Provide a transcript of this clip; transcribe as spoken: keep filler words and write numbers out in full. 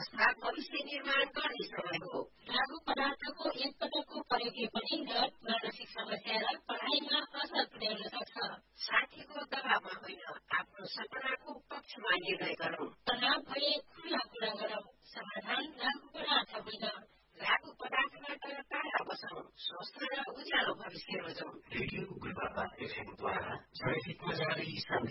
पश्चात भविष्य निर्माण गर्ने समय हो। लागू पदार्थको एक पटकको प्रयोगले पनि गलत मानसिक समस्या र पढाइमा असर पुर्याउन सक्छ। साथीको दबावमा होइन, आफ्नो सपनाको पक्षमा निर्णय गरौं। तनाव भए खुला कुरा गरौं। समाधान लागू पदार्थ होइन। लागू पदार्थबाट टाढा बसौं। स्वस्थ र उज्यालो भविष्य रोजौं। रेडियो गुलबर्गा एफएमद्वारा जनहितमा जारी